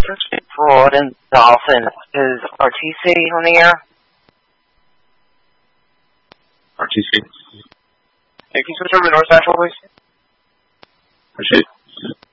Broad and Dolphin. Is RTC on the air? RTC. Hey, can you switch over to North Central, please? Appreciate it.